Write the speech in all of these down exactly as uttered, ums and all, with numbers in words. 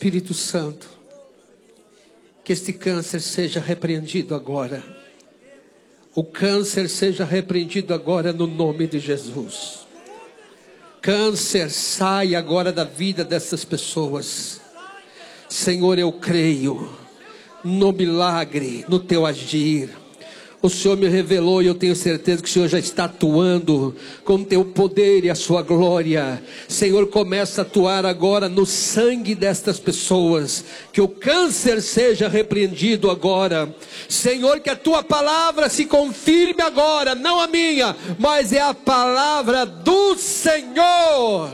Espírito Santo, que este câncer seja repreendido agora. O câncer seja repreendido agora no nome de Jesus. Câncer, sai agora da vida dessas pessoas. Senhor, eu creio no milagre, no teu agir. O Senhor me revelou e eu tenho certeza que o Senhor já está atuando com o teu poder e a sua glória. Senhor, começa a atuar agora no sangue destas pessoas. Que o câncer seja repreendido agora. Senhor, que a tua palavra se confirme agora, não a minha, mas é a palavra do Senhor.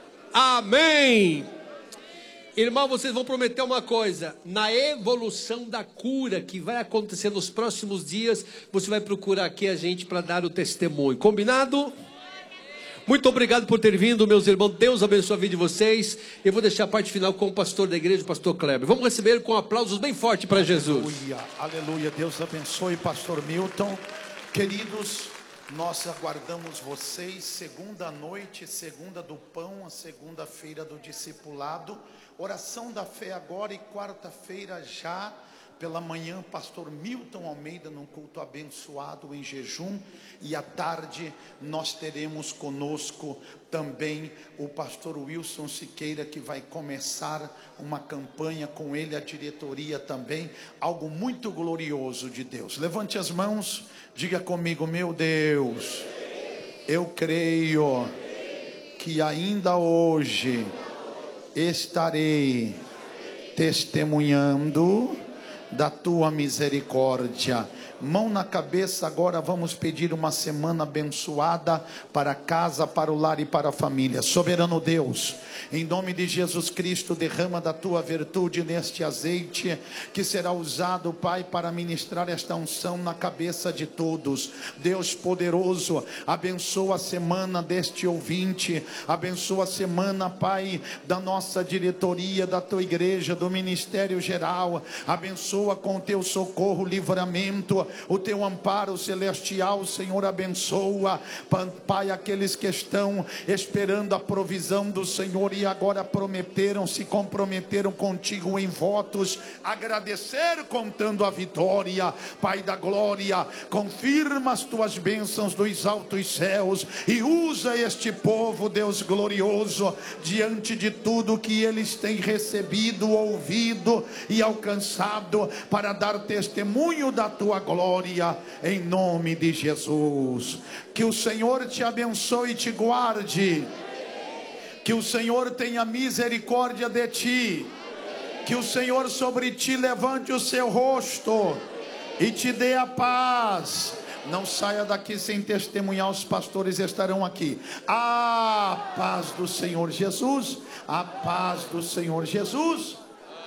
Amém. Irmão, vocês vão prometer uma coisa: na evolução da cura que vai acontecer nos próximos dias, você vai procurar aqui a gente para dar o testemunho. Combinado? Muito obrigado por ter vindo, meus irmãos. Deus abençoe a vida de vocês. Eu vou deixar a parte final com o pastor da igreja, o pastor Kleber. Vamos receber com aplausos bem fortes para Jesus. Aleluia, aleluia. Deus abençoe, pastor Milton. Queridos, nós aguardamos vocês segunda noite, segunda do pão, a segunda-feira do discipulado. Oração da fé agora e quarta-feira já pela manhã, pastor Milton Almeida num culto abençoado em jejum, e à tarde nós teremos conosco também o pastor Wilson Siqueira, que vai começar uma campanha com ele, a diretoria também, algo muito glorioso de Deus. Levante as mãos, diga comigo: meu Deus, eu creio que ainda hoje estarei testemunhando da tua misericórdia. Mão na cabeça, agora vamos pedir uma semana abençoada para casa, para o lar e para a família. Soberano Deus, em nome de Jesus Cristo, derrama da tua virtude neste azeite, que será usado, Pai, para ministrar esta unção na cabeça de todos. Deus poderoso, abençoa a semana deste ouvinte, abençoa a semana, Pai, da nossa diretoria, da tua igreja, do ministério geral. Abençoa com o teu socorro, livramento, o teu amparo celestial. Senhor, abençoa, Pai, aqueles que estão esperando a provisão do Senhor e agora prometeram, se comprometeram contigo em votos, agradecer contando a vitória. Pai da glória, confirma as tuas bênçãos dos altos céus e usa este povo, Deus glorioso, diante de tudo que eles têm recebido, ouvido e alcançado, para dar testemunho da tua glória, em nome de Jesus. Que o Senhor te abençoe e te guarde, que o Senhor tenha misericórdia de ti, que o Senhor sobre ti levante o seu rosto e te dê a paz. Não saia daqui sem testemunhar, os pastores estarão aqui. A paz do Senhor Jesus, a paz do Senhor Jesus.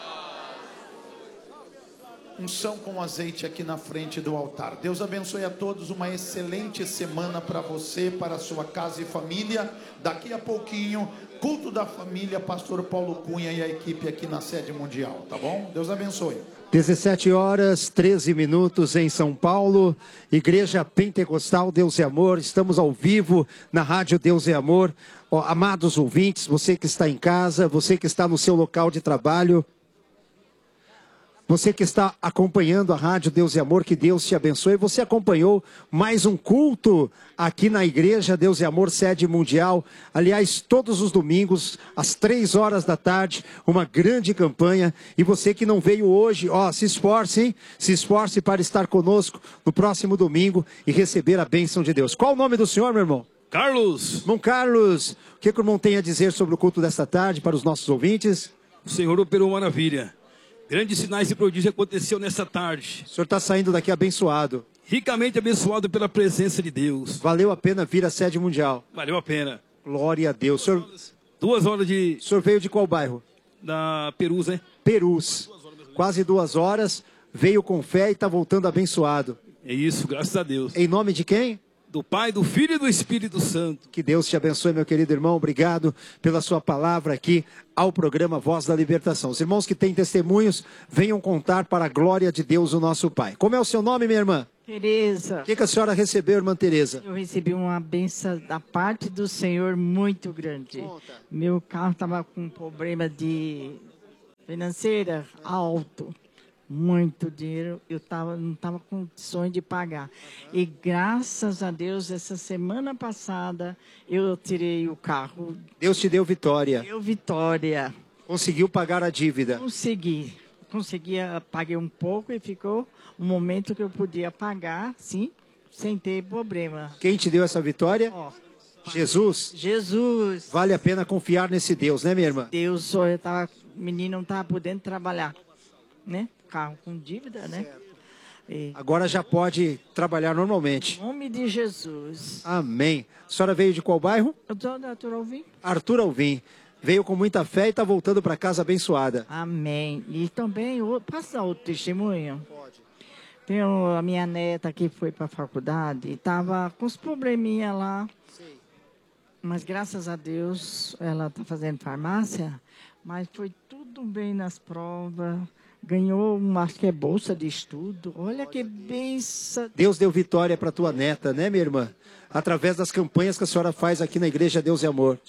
Unção com azeite aqui na frente do altar. Deus abençoe a todos, uma excelente semana para você, para a sua casa e família. Daqui a pouquinho, culto da família, pastor Paulo Cunha e a equipe aqui na sede mundial, tá bom? Deus abençoe. dezessete horas, treze minutos em São Paulo, Igreja Pentecostal Deus é Amor. Estamos ao vivo na Rádio Deus é Amor. Ó, amados ouvintes, você que está em casa, você que está no seu local de trabalho, você que está acompanhando a Rádio Deus é Amor, que Deus te abençoe. Você acompanhou mais um culto aqui na Igreja Deus é Amor, sede mundial. Aliás, todos os domingos, às três horas da tarde, uma grande campanha. E você que não veio hoje, ó, se esforce, hein? Se esforce para estar conosco no próximo domingo e receber a bênção de Deus. Qual o nome do senhor, meu irmão? Carlos. Irmão Carlos, o que, que o irmão tem a dizer sobre o culto desta tarde para os nossos ouvintes? O Senhor operou maravilha. Grandes sinais e prodígios aconteceu nessa tarde. O senhor está saindo daqui abençoado. Ricamente abençoado pela presença de Deus. Valeu a pena vir à sede mundial. Valeu a pena. Glória a Deus. Duas, senhor... horas, duas horas de... O senhor veio de qual bairro? Da Perus, né? Perus. Quase duas horas. Veio com fé e está voltando abençoado. É isso, graças a Deus. Em nome de quem? Do Pai, do Filho e do Espírito Santo. Que Deus te abençoe, meu querido irmão. Obrigado pela sua palavra aqui ao programa Voz da Libertação. Os irmãos que têm testemunhos, venham contar para a glória de Deus, o nosso Pai. Como é o seu nome, minha irmã? Tereza. O que, que a senhora recebeu, irmã Tereza? Eu recebi uma benção da parte do Senhor muito grande. Conta. Meu carro estava com problema de financeira alto. Muito dinheiro, eu tava, não estava com condições de pagar. E graças a Deus, essa semana passada, eu tirei o carro. Deus te deu vitória. Deu vitória. Conseguiu pagar a dívida. Consegui. Conseguia, paguei um pouco e ficou um momento que eu podia pagar, sim, sem ter problema. Quem te deu essa vitória? Ó, Jesus. Jesus. Vale a pena confiar nesse Deus, né, minha irmã? Deus, só eu tava, o menino não estava podendo trabalhar, né? Carro com dívida, né? E, Agora já pode trabalhar normalmente. em nome de Jesus. Amém. A senhora veio de qual bairro? Eu sou da Arthur Alvim. Arthur Alvim. Veio com muita fé e está voltando para casa abençoada. Amém. E também, o- posso dar outro testemunho? Pode. Tem o- a minha neta que foi para a faculdade e estava com os probleminha lá. Mas graças a Deus, ela está fazendo farmácia, mas foi tudo bem nas provas. Ganhou, uma, acho que é bolsa de estudo. Olha que benção. Deus deu vitória para tua neta, né, minha irmã? Através das campanhas que a senhora faz aqui na Igreja Deus e Amor.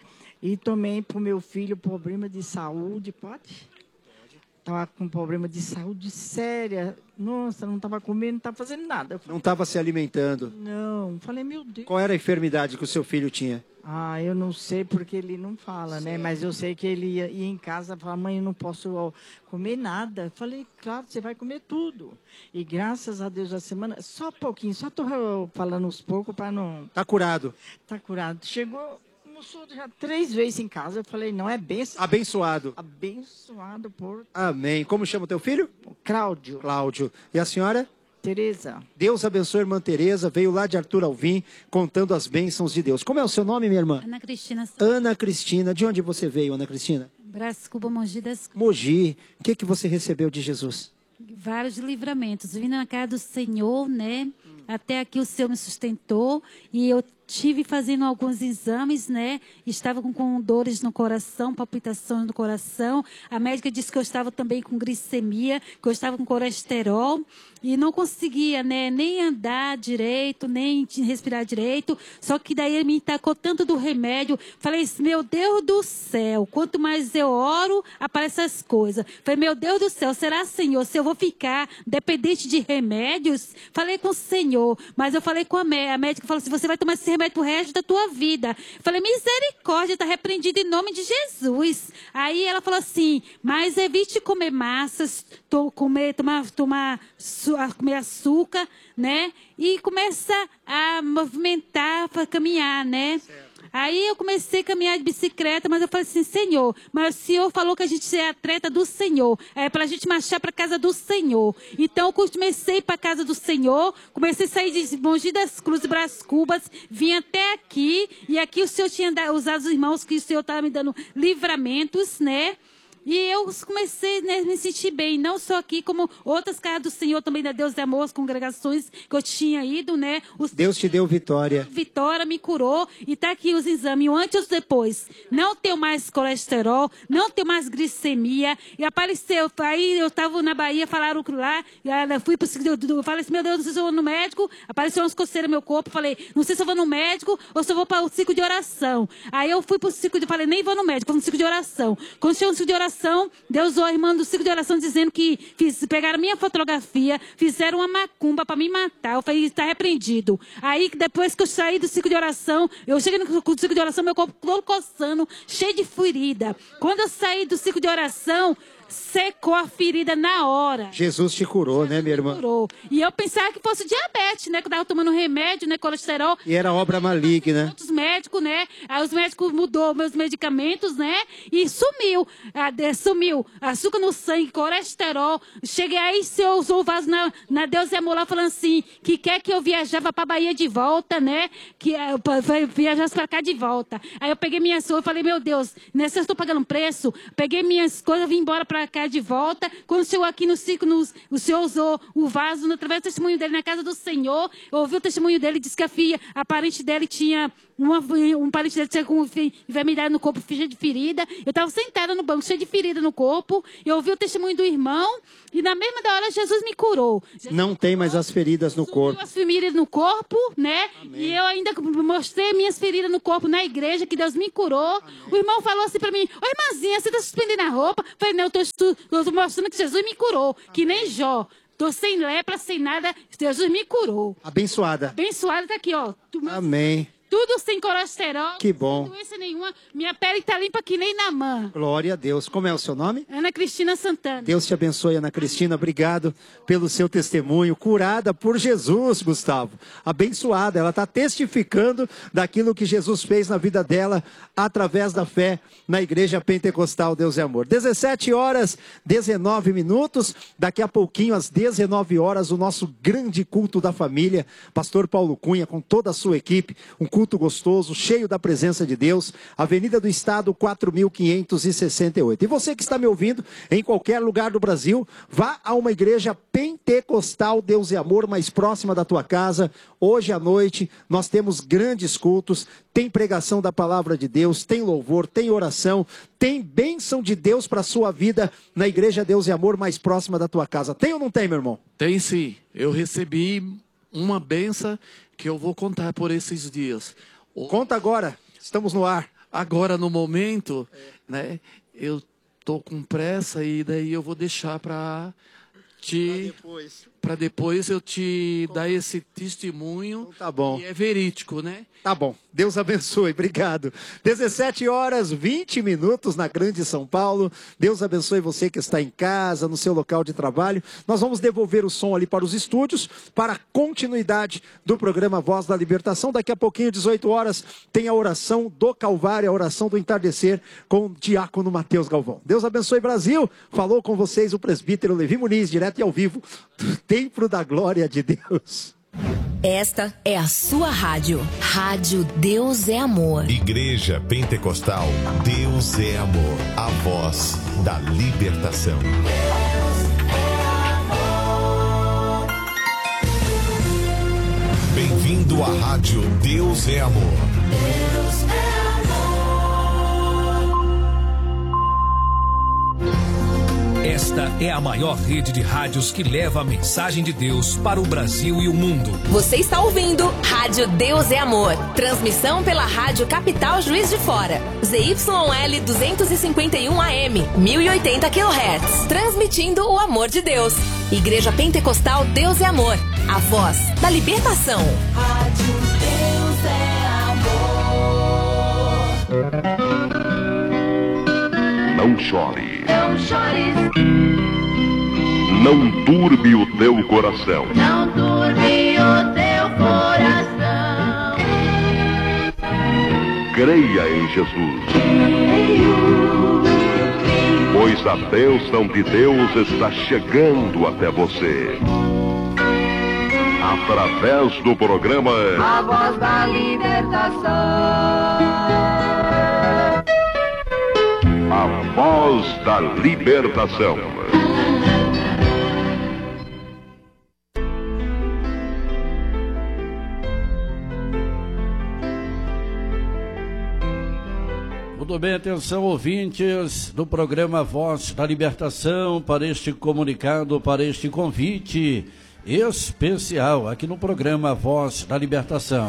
E também para o meu filho, problema de saúde, pode? Estava com problema de saúde séria. Nossa, não estava comendo, não estava fazendo nada. Eu falei, Não estava se alimentando. não, falei, meu Deus. Qual era a enfermidade que o seu filho tinha? Ah, eu não sei porque ele não fala, né? Mas eu sei que ele ia, ia em casa e falava, mãe, eu não posso ó, comer nada. Eu falei, claro, você vai comer tudo. E graças a Deus, a semana, só pouquinho, só estou falando uns poucos para não... Tá curado. Tá curado. Chegou, almoçou já três vezes em casa. Eu falei, não, é benção. Abençoado. Abençoado por Amém. Como chama o teu filho? Cláudio, Cláudio. E a senhora? Tereza. Deus abençoe a irmã Tereza. Veio lá de Arthur Alvim, contando as bênçãos de Deus. Como é o seu nome, minha irmã? Ana Cristina Ana Cristina. De onde você veio, Ana Cristina? Brás Cuba Mogi das Mogi. O que, que você recebeu de Jesus? vários livramentos. Vindo na casa do Senhor, né? Até aqui o Senhor me sustentou e eu tive fazendo alguns exames, né? Estava com, com dores no coração, palpitações no coração. A médica disse que eu estava também com glicemia, que eu estava com colesterol e não conseguia, né? Nem andar direito, nem respirar direito. Só que daí ele me tacou tanto do remédio. Falei, meu Deus do céu, quanto mais eu oro, aparecem as coisas. Falei, meu Deus do céu, será, Senhor, se eu vou ficar dependente de remédios? Falei com o Senhor, mas eu falei com a médica. A médica falou assim, você vai tomar esse remédio pro resto da tua vida. Falei, misericórdia, está repreendido em nome de Jesus. Aí ela falou assim, mas evite comer massas, to, comer, tomar, tomar, su, comer açúcar, né? E começa a movimentar, para caminhar, né? Certo. Aí eu comecei a caminhar de bicicleta, mas eu falei assim, Senhor, mas o Senhor falou que a gente é atleta do Senhor, é para a gente marchar para a casa do Senhor. Então eu comecei para a casa do Senhor, comecei a sair de Mogi das Cruzes, Brás Cubas, vim até aqui, e aqui o Senhor tinha usado os irmãos, que o Senhor estava me dando livramentos, né? E eu comecei a né, me sentir bem, não só aqui, como outras casas do Senhor, também da Deus de Amor, as congregações que eu tinha ido, né? Os... Deus te deu vitória. Vitória me curou e tá aqui os exames, o antes e o depois. Não tenho mais colesterol, não tenho mais glicemia. E apareceu, aí eu estava na Bahia, falaram lá, eu fui pro eu falei assim, meu Deus, não sei se eu vou no médico. Apareceu umas coceiras no meu corpo, falei, não sei se eu vou no médico ou se eu vou para o ciclo de oração. Aí eu fui pro ciclo de, falei, nem vou no médico, vou no ciclo de oração. Quando chegou no ciclo de oração, Deus usou a irmã do ciclo de oração dizendo que fiz, pegaram minha fotografia, fizeram uma macumba para me matar. Eu falei, está repreendido. Aí, depois que eu saí do ciclo de oração, eu cheguei no ciclo de oração, meu corpo todo coçando, cheio de ferida. Quando eu saí do ciclo de oração, secou a ferida na hora. Jesus te curou, Jesus né, minha irmã? Curou. E eu pensava que fosse diabetes, né? Que eu estava tomando remédio, né? Colesterol. E era obra maligna. Outros médicos, né? Aí os médicos mudou meus medicamentos, né? E sumiu. Sumiu. Açúcar no sangue, colesterol. Cheguei aí, se eu usou o vaso na, na Deus e Amor lá, falando assim, que quer que eu viajava para Bahia de volta, né? Que eu viajasse para cá de volta. Aí eu peguei minhas coisas, falei, meu Deus, nessa eu estou pagando um preço. Peguei minhas coisas, vim embora para cá de volta. Quando chegou aqui no ciclo, no, o Senhor usou o vaso, através do testemunho dele na casa do Senhor. Eu ouvi o testemunho dele, disse que a filha, a parente dele tinha, uma, um parente dele tinha com enfermidade no corpo, cheia de ferida. Eu estava sentada no banco, cheia de ferida no corpo. Eu ouvi o testemunho do irmão e na mesma hora Jesus me curou. Jesus Não tem mais as feridas no corpo. as feridas no corpo, né? Amém. E eu ainda mostrei minhas feridas no corpo na igreja, que Deus me curou. Amém. O irmão falou assim para mim, ô irmãzinha, você está suspendendo a roupa? Eu falei, não, eu estou tu- eu tô mostrando que Jesus me curou, que nem Jó. Tô sem lepra, sem nada, Jesus me curou. Abençoada. Abençoado tá aqui, ó. Tu- Amém. Tudo sem colesterol, Que bom. sem doença nenhuma. Minha pele tá limpa que nem na mão. Glória a Deus. Como é o seu nome? Ana Cristina Santana. Deus te abençoe, Ana Cristina. Obrigado pelo seu testemunho. Curada por Jesus, Gustavo. Abençoada. Ela está testificando daquilo que Jesus fez na vida dela através da fé na Igreja Pentecostal Deus é Amor. dezessete horas, dezenove minutos. Daqui a pouquinho, às dezenove horas, o nosso grande culto da família. Pastor Paulo Cunha, com toda a sua equipe. Um culto gostoso, cheio da presença de Deus. Avenida do Estado, quatro mil quinhentos e sessenta e oito. E você que está me ouvindo em qualquer lugar do Brasil, vá a uma igreja pentecostal Deus é Amor mais próxima da tua casa. Hoje à noite nós temos grandes cultos, tem pregação da palavra de Deus, tem louvor, tem oração, tem bênção de Deus para a sua vida na igreja Deus é Amor mais próxima da tua casa. Tem ou não tem, meu irmão? Tem sim. Eu recebi uma benção que eu vou contar por esses dias. Conta agora, estamos no ar. Agora, no momento, né, eu tô com pressa e daí eu vou deixar para te... Para depois eu te dar esse testemunho. Então tá bom. E é verídico, né? Tá bom. Deus abençoe. Obrigado. dezessete horas, vinte minutos na Grande São Paulo. Deus abençoe você que está em casa, no seu local de trabalho. Nós vamos devolver o som ali para os estúdios, para a continuidade do programa Voz da Libertação. Daqui a pouquinho, dezoito horas, tem a oração do Calvário, a oração do entardecer com o diácono Mateus Galvão. Deus abençoe, Brasil. Falou com vocês o presbítero Levi Muniz, direto e ao vivo do Templo da Glória de Deus. Esta é a sua rádio. Rádio Deus é Amor. Igreja Pentecostal Deus é Amor. A voz da libertação. Deus é amor. Bem-vindo à rádio Deus é Amor. Deus é amor. Esta é a maior rede de rádios que leva a mensagem de Deus para o Brasil e o mundo. Você está ouvindo Rádio Deus é Amor. Transmissão pela Rádio Capital Juiz de Fora. Z Y L duzentos e cinquenta e um A M, mil e oitenta quilohertz. Transmitindo o amor de Deus. Igreja Pentecostal Deus é Amor. A voz da libertação. Rádio Deus é Amor. Não chore. Não chores. Não turbe o teu coração. Não turbe o teu coração. Creia em Jesus. Creio, creio. Pois a bênção de Deus está chegando até você. Através do programa A Voz da Libertação. A Voz da Libertação. Muito bem, atenção ouvintes do programa Voz da Libertação para este comunicado, para este convite especial aqui no programa Voz da Libertação.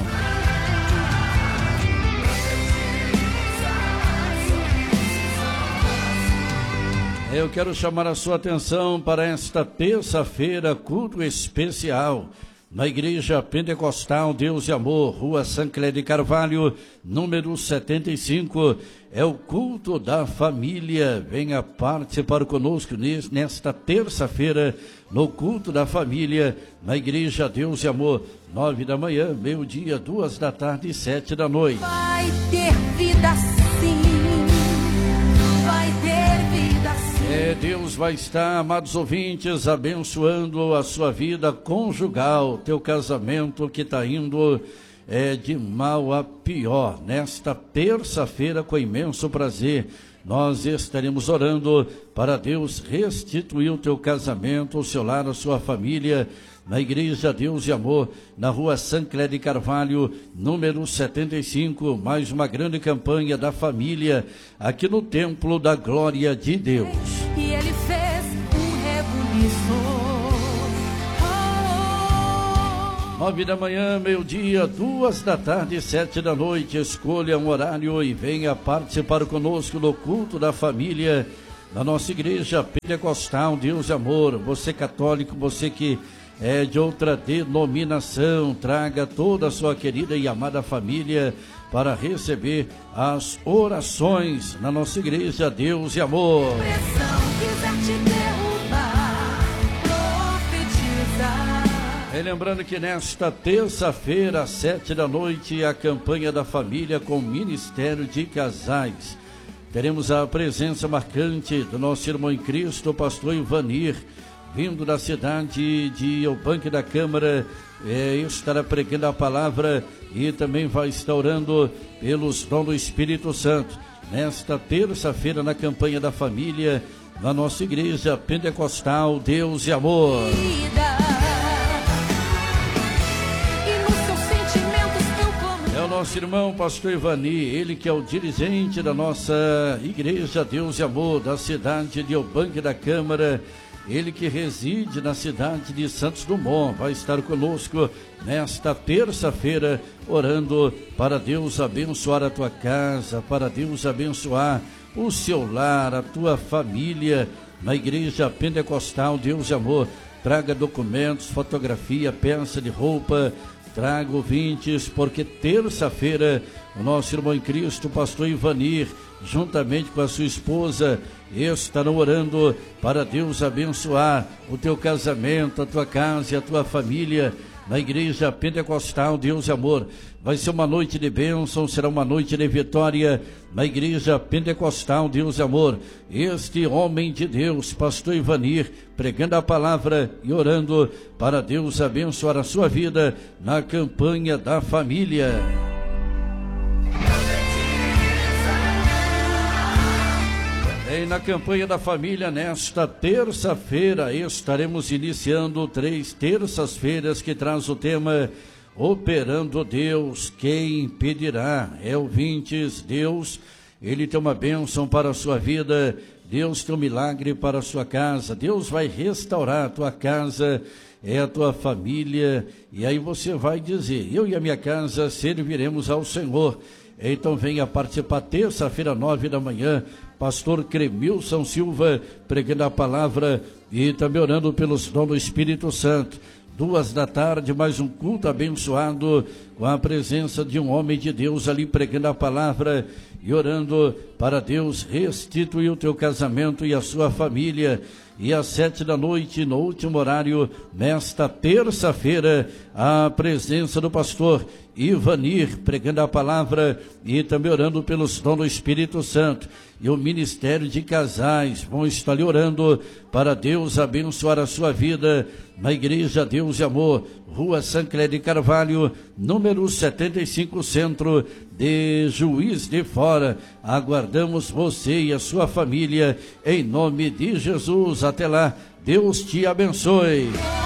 Eu quero chamar a sua atenção para esta terça-feira, culto especial na Igreja Pentecostal Deus e Amor, Rua Sancler de Carvalho, número setenta e cinco. É o culto da família. Venha participar conosco nesta terça-feira, no culto da família, na Igreja Deus e Amor, nove da manhã, meio-dia, duas da tarde e sete da noite. Vai ter vida sim. Vai ter vida sim. É, Deus vai estar, amados ouvintes, abençoando a sua vida conjugal, teu casamento que está indo é, de mal a pior. Nesta terça-feira, com imenso prazer, nós estaremos orando para Deus restituir o teu casamento, o seu lar, a sua família, na Igreja Deus e Amor, na Rua Sancler de Carvalho, número setenta e cinco, mais uma grande campanha da família, aqui no Templo da Glória de Deus. E ele fez um rebuliço. Nove da manhã, meio-dia, duas da tarde, sete da noite. Escolha um horário e venha participar conosco no culto da família, na nossa igreja pentecostal, Deus e Amor. Você católico, você que é de outra denominação, traga toda a sua querida e amada família para receber as orações na nossa igreja, Deus e Amor. E lembrando que nesta terça-feira, às sete da noite, a campanha da família com o Ministério de Casais. Teremos a presença marcante do nosso irmão em Cristo, o pastor Ivanir, vindo da cidade de Eubanque da Câmara, é, estará pregando a palavra e também vai estar orando pelos dons do Espírito Santo. Nesta terça-feira, na campanha da família, na nossa igreja pentecostal, Deus e Amor. É o nosso irmão pastor Ivani, ele que é o dirigente da nossa igreja Deus e Amor, da cidade de Eubanque da Câmara, ele que reside na cidade de Santos Dumont, vai estar conosco nesta terça-feira, orando para Deus abençoar a tua casa, para Deus abençoar o seu lar, a tua família, na igreja pentecostal Deus e Amor. Traga documentos, fotografia, peça de roupa, traga ouvintes, porque terça-feira o nosso irmão em Cristo, pastor Ivanir, juntamente com a sua esposa, estarão orando para Deus abençoar o teu casamento, a tua casa e a tua família na igreja pentecostal Deus e Amor. Vai ser uma noite de bênção, será uma noite de vitória na igreja pentecostal Deus e Amor. Este homem de Deus, pastor Ivanir, pregando a palavra e orando para Deus abençoar a sua vida na campanha da família. E na campanha da família, nesta terça-feira, estaremos iniciando três terças-feiras que traz o tema Operando Deus, quem impedirá? É, ouvintes, Deus, Ele tem uma bênção para a sua vida, Deus tem um milagre para a sua casa, Deus vai restaurar a tua casa, é a tua família, e aí você vai dizer, eu e a minha casa serviremos ao Senhor. Então venha participar terça-feira, nove da manhã, pastor Cremilson Silva, pregando a palavra e também orando pelos dons do Espírito Santo. Duas da tarde, mais um culto abençoado, com a presença de um homem de Deus ali pregando a palavra e orando para Deus restituir o teu casamento e a sua família. E às sete da noite, no último horário, nesta terça-feira, a presença do pastor Ivanir, pregando a palavra e também orando pelos dons do Espírito Santo. E o Ministério de Casais vão estar ali orando para Deus abençoar a sua vida na igreja Deus e Amor, Rua Sancler de Carvalho, número setenta e cinco, centro de Juiz de Fora. Aguardamos você e a sua família em nome de Jesus. Até lá, Deus te abençoe.